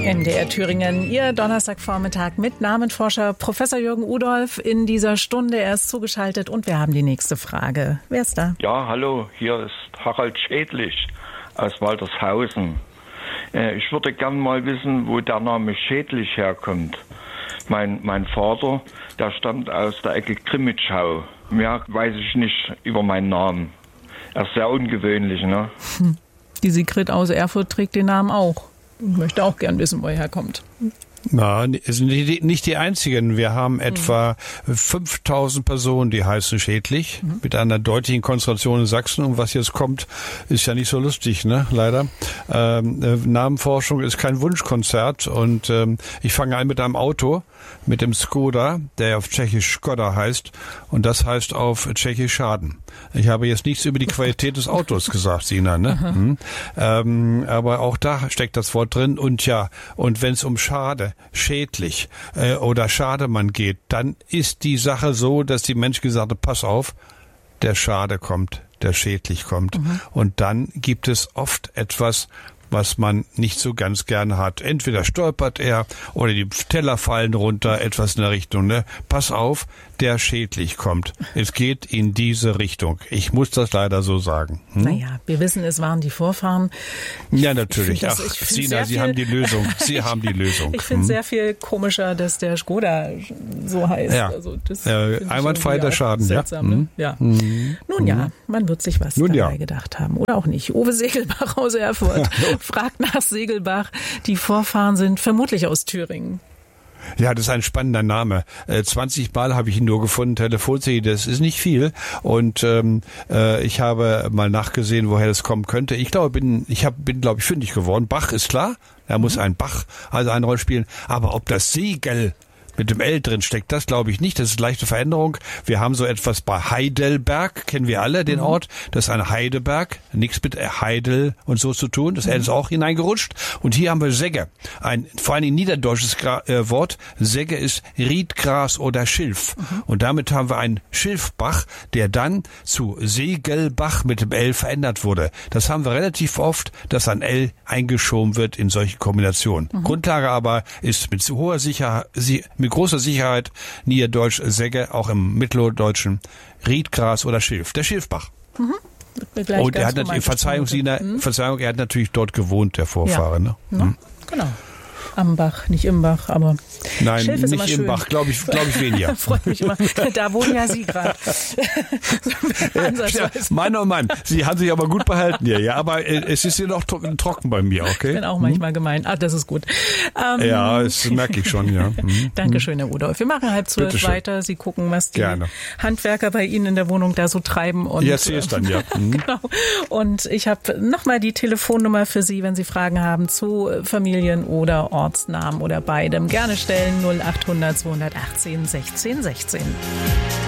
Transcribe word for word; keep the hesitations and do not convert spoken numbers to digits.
M D R Thüringen, Ihr Donnerstagvormittag mit Namenforscher Professor Jürgen Udolph in dieser Stunde. Er ist zugeschaltet und wir haben die nächste Frage. Wer ist da? Ja, hallo, hier ist Harald Schädlich aus Waltershausen. Äh, ich würde gern mal wissen, wo der Name Schädlich herkommt. Mein, mein Vater, der stammt aus der Ecke Grimmitschau. Mehr weiß ich nicht über meinen Namen. Er ist sehr ungewöhnlich, ne? Hm. Die Sigrid aus Erfurt trägt den Namen auch. Ich möchte auch gern wissen, wo er herkommt. Na, es sind nicht die einzigen. Wir haben etwa mhm. fünftausend Personen, die heißen Schädlich, mhm. mit einer deutlichen Konzentration in Sachsen. Und was jetzt kommt, ist ja nicht so lustig, ne? Leider. Ähm, äh, Namenforschung ist kein Wunschkonzert. Und ähm, ich fange an mit einem Auto, mit dem Skoda, der auf Tschechisch Skoda heißt. Und das heißt auf Tschechisch Schaden. Ich habe jetzt nichts über die Qualität des Autos gesagt, Sina, ne? Mhm. Ähm, aber auch da steckt das Wort drin. Und ja, und wenn es um Schade, schädlich äh, oder Schademann geht, dann ist die Sache so, dass die Menschen gesagt haben, pass auf, der Schade kommt, der schädlich kommt. Mhm. Und dann gibt es oft etwas, was man nicht so ganz gerne hat. Entweder stolpert er oder die Teller fallen runter, etwas in der Richtung. Ne? Pass auf, der schädlich kommt. Es geht in diese Richtung. Ich muss das leider so sagen. Hm? Naja, wir wissen, es waren die Vorfahren. Ich ja, natürlich. Ach, Sina, Sie haben die Lösung. Sie haben die Lösung. Ich finde es hm? sehr viel komischer, dass der Skoda so heißt. Ja. Also das äh, einwandfrei der Schaden. Seltsam, ja. Ne? ja. Hm. Nun hm. ja, man wird sich was Nun dabei ja. gedacht haben. Oder auch nicht. Uwe Segelbach aus Erfurt fragt nach Segelbach. Die Vorfahren sind vermutlich aus Thüringen. Ja, das ist ein spannender Name. Äh, zwanzig Mal habe ich ihn nur gefunden, Telefonserie, das ist nicht viel. Und ähm, äh, ich habe mal nachgesehen, woher das kommen könnte. Ich glaube, bin, ich hab, bin, glaube ich, fündig geworden. Bach ist klar, da muss ein Bach also eine Rolle spielen. Aber ob das Segel mit dem L drin steckt, das glaube ich nicht. Das ist eine leichte Veränderung. Wir haben so etwas bei Heidelberg, kennen wir alle, den mhm. Ort. Das ist ein Heideberg, nichts mit Heidel und so zu tun. Das L ist auch hineingerutscht. Und hier haben wir Segge, ein vor allem niederdeutsches Gra- äh, Wort. Segge ist Riedgras oder Schilf. Mhm. Und damit haben wir einen Schilfbach, der dann zu Segelbach mit dem L verändert wurde. Das haben wir relativ oft, dass ein L eingeschoben wird in solche Kombinationen. Mhm. Grundlage aber ist mit hoher Sicherheit, mit großer Sicherheit Niederdeutsch Segge, auch im Mitteldeutschen Riedgras oder Schilf. Der Schilfbach. Mhm. Und er hat natürlich, Verzeihung, Sina, mhm. Verzeihung, er hat natürlich dort gewohnt, der Vorfahre. Ja. Ne? Mhm. Genau. Am Bach, nicht im Bach, aber Nein, Schilf ist nicht immer im schön. Bach, glaube ich, glaube ich weniger. Freut mich immer. Da wohnen ja Sie gerade. Ja, Mann, oh Mann, Sie haben sich aber gut behalten hier, ja. Aber äh, es ist hier noch trocken bei mir, okay? Ich bin auch manchmal hm? gemein. Ah, das ist gut. Ähm, ja, das merke ich schon, ja. Hm. Dankeschön, Herr Udolph. Wir machen halb zwölf weiter. Sie gucken, was die Gerne. Handwerker bei Ihnen in der Wohnung da so treiben. Und, Jetzt sehe ich dann, ja. Hm. Genau. Und ich habe nochmal die Telefonnummer für Sie, wenn Sie Fragen haben zu Familien- oder Ortsnamen oder beidem. Gerne stellen null achthundert zweihundertachtzehn sechzehn sechzehn.